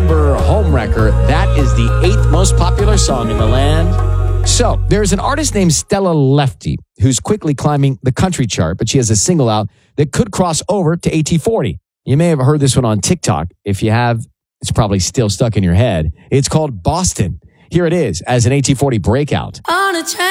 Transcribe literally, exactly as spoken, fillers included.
number homewrecker. That is the eighth most popular song in the land. So, there's an artist named Stella Lefty who's quickly climbing the country chart, but she has a single out that could cross over to A T forty. You may have heard this one on TikTok. If you have, it's probably still stuck in your head. It's called Boston. Here it is as an A T forty breakout. On a train.